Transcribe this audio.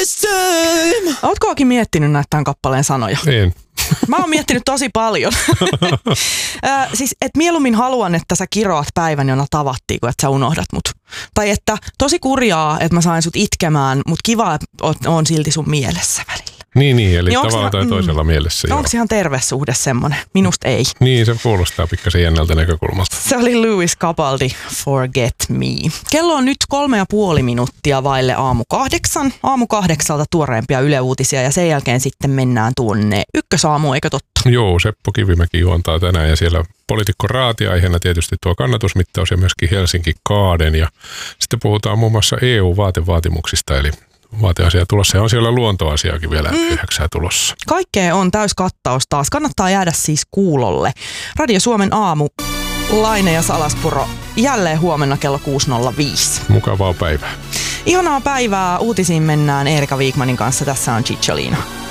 this time. Ootko miettinyt näitä tämän kappaleen sanoja? En. Mä oon miettinyt tosi paljon. Siis, että mieluummin haluan, että sä kiroat päivän, jona tavattiin, kuin että sä unohdat mut. Tai että tosi kurjaa, että mä sain sut itkemään, mutta kiva, että on silti sun mielessä välillä. Niin, eli tavalla tai toisella mielessä. Onko ihan terve suhde semmoinen? Minusta ei. Niin, se kuulostaa pikkasen jännältä näkökulmasta. Se oli Lewis Capaldi, Forget Me. Kello on nyt 3,5 minuuttia vaille 7:00. Aamu 8 tuoreempia Yle Uutisia ja sen jälkeen sitten mennään tuonne Ykkösaamuun, eikö totta? Joo, Seppo Kivimäki juontaa tänään ja siellä poliitikko Raati-aiheena tietysti tuo kannatusmittaus ja myöskin Helsinki Kaaden. Ja sitten puhutaan muun muassa EU-vaatevaatimuksista, eli vaateasia tulossa ja on siellä luontoasiaakin vielä 9 tulossa. Kaikkea on täys kattaus taas. Kannattaa jäädä siis kuulolle. Radio Suomen aamu, Laine ja Salaspuro jälleen huomenna kello 6.05. Mukavaa päivää. Ihanaa päivää. Uutisiin mennään Eerika Viikmanin kanssa. Tässä on Cicciolina.